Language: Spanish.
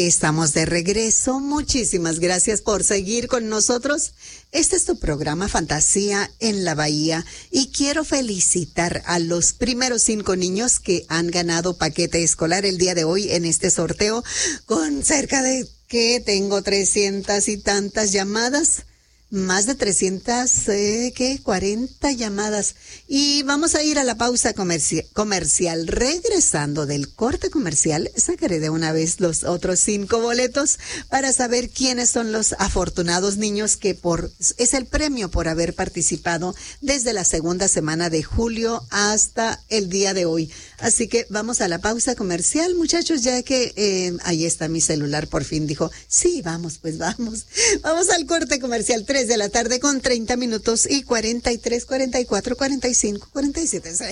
Estamos de regreso. Muchísimas gracias por seguir con nosotros. Este es tu programa Fantasía en la Bahía y quiero felicitar a los primeros 5 niños que han ganado paquete escolar el día de hoy en este sorteo con cerca de que tengo 300 y tantas llamadas. Más de 340 llamadas. Y vamos a ir a la pausa comercial. Regresando del corte comercial, sacaré de una vez los otros 5 boletos para saber quiénes son los afortunados niños que es el premio por haber participado desde la segunda semana de julio hasta el día de hoy. Así que vamos a la pausa comercial, muchachos, ya que ahí está mi celular, por fin dijo, sí, vamos, pues vamos. Vamos al corte comercial, 3 de la tarde con 30 minutos y 43, 44, 45, 47.